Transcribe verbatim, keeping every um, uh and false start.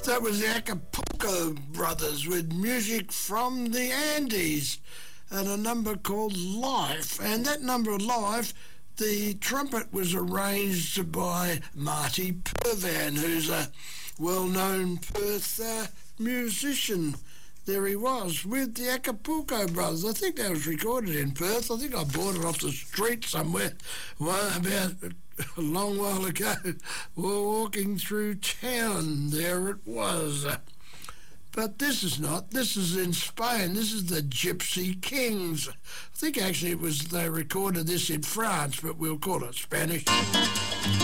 That was the Acapulco Brothers with music from the Andes and a number called Life. And that number, Life, the trumpet was arranged by Marty Purvan, who's a well-known Perth uh, musician. There he was with the Acapulco Brothers. I think that was recorded in Perth. I think I bought it off the street somewhere well, about a long while ago. We're walking through town. There it was. But this is not. This is in Spain. This is the Gypsy Kings. I think actually it was they recorded this in France, but we'll call it Spanish.